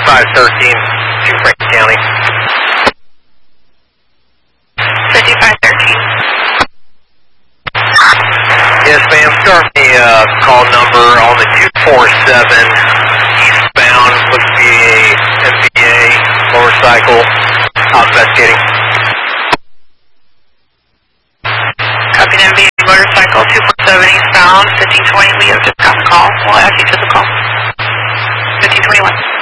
5513 to Franklin County. 5513. Yes, ma'am. Start the call number on the 247 eastbound. Looks to be a MVA motorcycle. Investigating. Copy an MVA motorcycle, 247 eastbound, 1520. We have just got the call. We'll add you to the call. 1521.